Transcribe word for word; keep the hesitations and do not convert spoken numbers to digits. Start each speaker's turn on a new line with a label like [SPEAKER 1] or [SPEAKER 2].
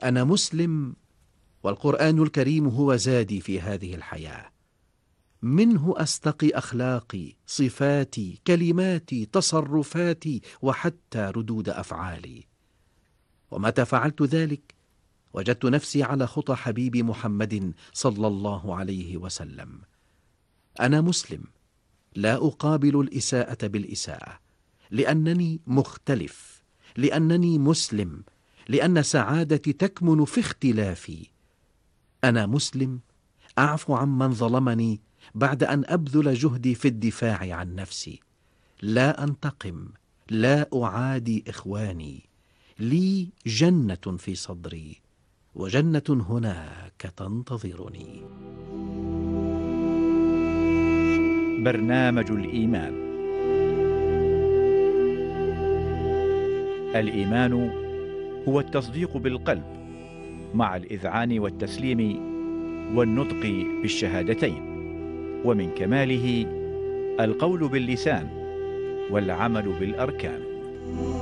[SPEAKER 1] أنا مسلم، والقرآن الكريم هو زادي في هذه الحياة. منه أستقي أخلاقي، صفاتي، كلماتي، تصرفاتي، وحتى ردود أفعالي. ومتى فعلت ذلك وجدت نفسي على خطى حبيبي محمد صلى الله عليه وسلم. أنا مسلم، لا أقابل الإساءة بالإساءة، لأنني مختلف، لأنني مسلم، لأن سعادتي تكمن في اختلافي. أنا مسلم، أعفو عمن ظلمني بعد أن أبذل جهدي في الدفاع عن نفسي. لا أنتقم، لا أعادي إخواني. لي جنة في صدري، وجنة هناك تنتظرني.
[SPEAKER 2] برنامج الإيمان. الإيمان هو التصديق بالقلب مع الإذعان والتسليم والنطق بالشهادتين، ومن كماله القول باللسان والعمل بالأركان.